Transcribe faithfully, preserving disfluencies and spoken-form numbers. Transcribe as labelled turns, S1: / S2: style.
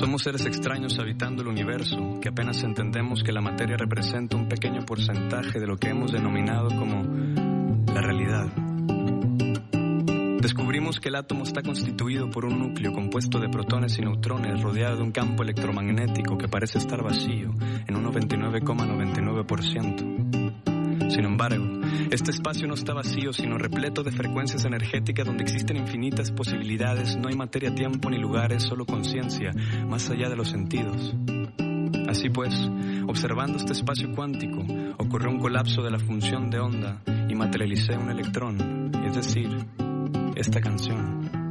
S1: Somos seres extraños habitando el universo, que apenas entendemos que la materia representa un pequeño porcentaje de lo que hemos denominado como la realidad. Descubrimos que el átomo está constituido por un núcleo compuesto de protones y neutrones rodeado de un campo electromagnético que parece estar vacío en un noventa y nueve coma noventa y nueve por ciento. Sin embargo, este espacio no está vacío, sino repleto de frecuencias energéticas donde existen infinitas posibilidades. No hay materia, tiempo ni lugares, solo conciencia, más allá de los sentidos. Así pues, observando este espacio cuántico, ocurrió un colapso de la función de onda y materialicé un electrón, es decir, esta canción.